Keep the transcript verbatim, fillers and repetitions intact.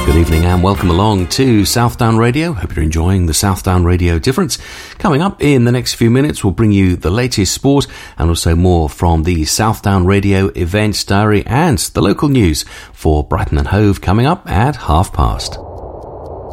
Good evening and welcome along to Southdown Radio. Hope you're enjoying the Southdown Radio Difference. Coming up in the next few minutes, we'll bring you the latest sport and also more from the Southdown Radio Events Diary and the local news for Brighton and Hove coming up at half past.